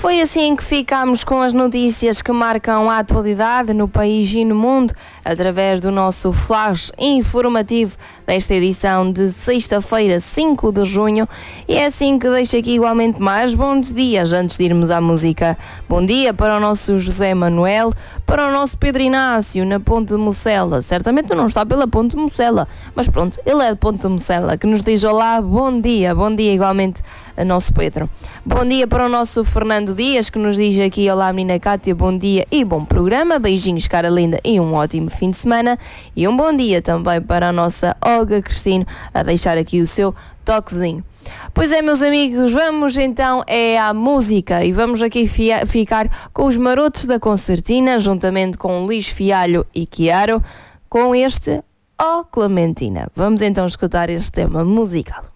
Foi assim que ficámos com as notícias que marcam a atualidade no país e no mundo, através do nosso flash informativo desta edição de sexta-feira, 5 de junho. E é assim que deixo aqui igualmente mais bons dias antes de irmos à música. Bom dia para o nosso José Manuel, para o nosso Pedro Inácio na Ponte de Mocela. Certamente não está pela Ponte de Mocela, mas pronto, ele é de Ponte de Mocela, que nos diz olá, bom dia igualmente a nosso Pedro. Bom dia para o nosso Fernando Dias, que nos diz aqui olá menina Cátia, bom dia e bom programa, beijinhos cara linda e um ótimo fim de semana. E um bom dia também para a nossa Olga Cristino, a deixar aqui o seu toquezinho. Pois é, meus amigos, vamos então à música e vamos aqui ficar com os Marotos da Concertina, juntamente com Luís Fialho e Chiaro, com este Clementina. Vamos então escutar este tema musical.